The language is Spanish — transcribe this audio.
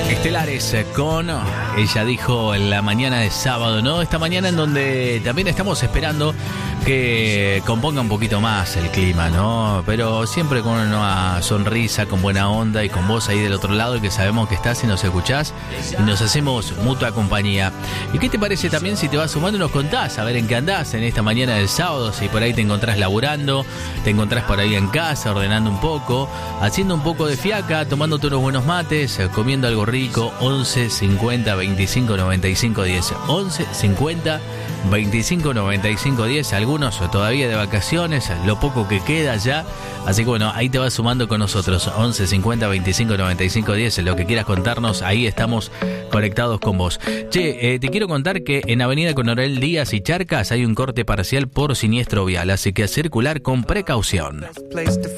Estelares con Ella Dijo en la mañana de sábado, ¿no? Esta mañana en donde también estamos esperando que componga un poquito más el clima, ¿no? Pero siempre con una sonrisa, con buena onda y con vos ahí del otro lado, y que sabemos que estás y nos escuchás y nos hacemos mutua compañía. ¿Y qué te parece también si te vas sumando y nos contás a ver en qué andás en esta mañana del sábado? Si por ahí te encontrás laburando, te encontrás por ahí en casa, ordenando un poco, haciendo un poco de fiaca, tomándote unos buenos mates, comiendo algo rico. 11 50 25 95 10 11 50 25 95 10. Algunos todavía de vacaciones, lo poco que queda ya. Así que bueno, ahí te vas sumando con nosotros. 11 50 25 95 10. Lo que quieras contarnos, ahí estamos conectados con vos. Che, te quiero contar que en Avenida Coronel Díaz y Charcas hay un corte parcial por siniestro vial, así que a circular con precaución.